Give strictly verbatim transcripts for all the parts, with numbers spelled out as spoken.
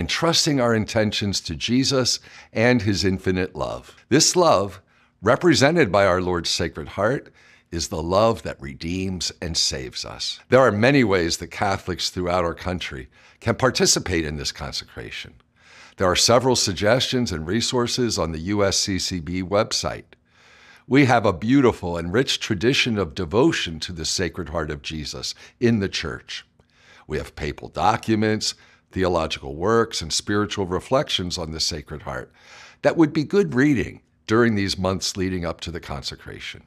entrusting our intentions to Jesus and his infinite love. This love, represented by our Lord's Sacred Heart, is the love that redeems and saves us. There are many ways that Catholics throughout our country can participate in this consecration. There are several suggestions and resources on the U S C C B website. We have a beautiful and rich tradition of devotion to the Sacred Heart of Jesus in the Church. We have papal documents, theological works, and spiritual reflections on the Sacred Heart that would be good reading during these months leading up to the consecration.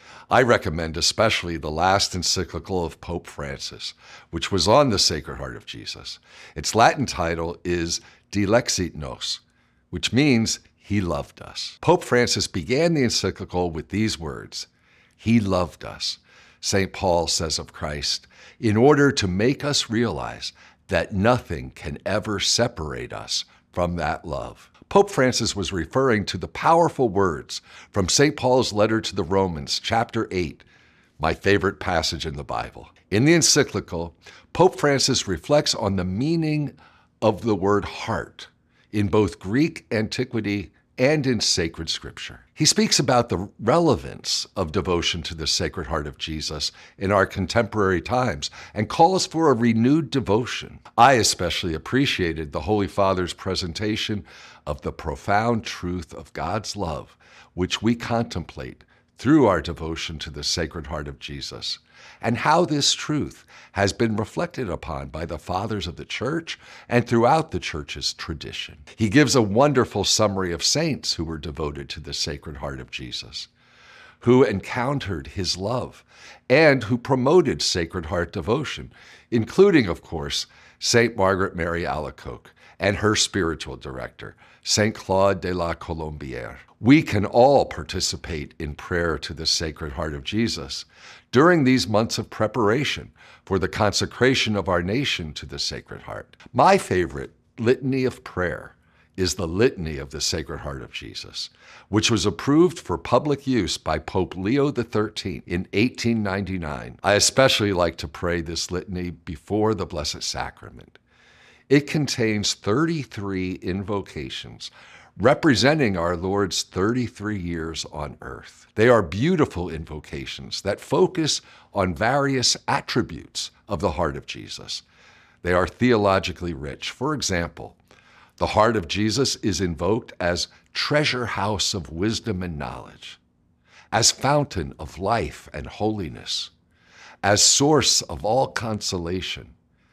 I recommend especially the last encyclical of Pope Francis, which was on the Sacred Heart of Jesus. Its Latin title is Dilexit Nos, which means He loved us. Pope Francis began the encyclical with these words, "He loved us," Saint Paul says of Christ, in order to make us realize that nothing can ever separate us from that love. Pope Francis was referring to the powerful words from Saint Paul's letter to the Romans, chapter eight, my favorite passage in the Bible. In the encyclical, Pope Francis reflects on the meaning of the word heart in both Greek antiquity and in sacred scripture. He speaks about the relevance of devotion to the Sacred Heart of Jesus in our contemporary times and calls for a renewed devotion. I especially appreciated the Holy Father's presentation of the profound truth of God's love, which we contemplate through our devotion to the Sacred Heart of Jesus, and how this truth has been reflected upon by the fathers of the Church and throughout the Church's tradition. He gives a wonderful summary of saints who were devoted to the Sacred Heart of Jesus, who encountered his love, and who promoted Sacred Heart devotion, including, of course, Saint Margaret Mary Alacoque and her spiritual director, Saint Claude de la Colombière. We can all participate in prayer to the Sacred Heart of Jesus during these months of preparation for the consecration of our nation to the Sacred Heart. My favorite litany of prayer is the Litany of the Sacred Heart of Jesus, which was approved for public use by Pope Leo the thirteenth in eighteen ninety-nine. I especially like to pray this litany before the Blessed Sacrament. It contains thirty-three invocations representing our Lord's thirty-three years on earth. They are beautiful invocations that focus on various attributes of the heart of Jesus. They are theologically rich. For example, the heart of Jesus is invoked as treasure house of wisdom and knowledge, as fountain of life and holiness, as source of all consolation,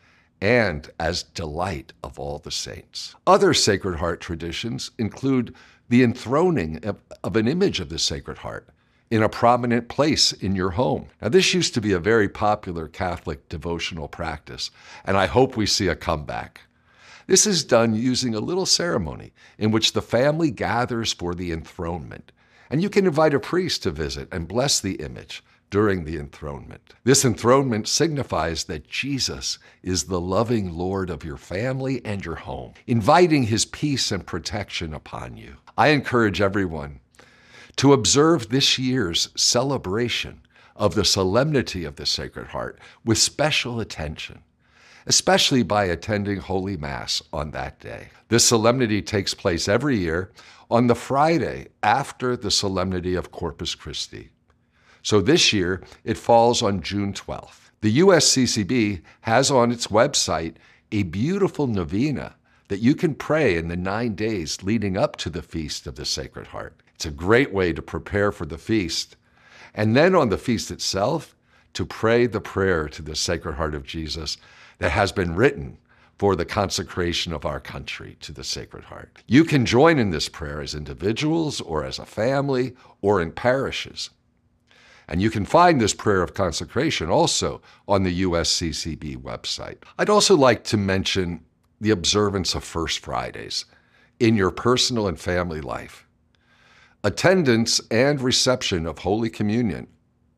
and as delight of all the saints. Other Sacred Heart traditions include the enthroning of, of an image of the Sacred Heart in a prominent place in your home. Now, this used to be a very popular Catholic devotional practice, and I hope we see a comeback. This is done using a little ceremony in which the family gathers for the enthronement, and you can invite a priest to visit and bless the image during the enthronement. This enthronement signifies that Jesus is the loving Lord of your family and your home, inviting his peace and protection upon you. I encourage everyone to observe this year's celebration of the solemnity of the Sacred Heart with special attention, especially by attending Holy Mass on that day. This solemnity takes place every year on the Friday after the Solemnity of Corpus Christi. So this year, it falls on June twelfth. The U S C C B has on its website a beautiful novena that you can pray in the nine days leading up to the Feast of the Sacred Heart. It's a great way to prepare for the feast. And then on the feast itself, to pray the prayer to the Sacred Heart of Jesus that has been written for the consecration of our country to the Sacred Heart. You can join in this prayer as individuals or as a family or in parishes. And you can find this prayer of consecration also on the U S C C B website. I'd also like to mention the observance of First Fridays in your personal and family life. Attendance and reception of Holy Communion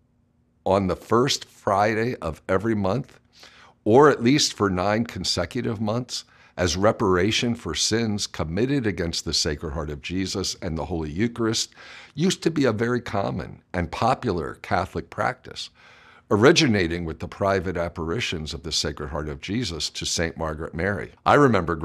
on the first Friday of every month, or at least for nine consecutive months, as reparation for sins committed against the Sacred Heart of Jesus and the Holy Eucharist, used to be a very common and popular Catholic practice, originating with the private apparitions of the Sacred Heart of Jesus to Saint Margaret Mary. I remember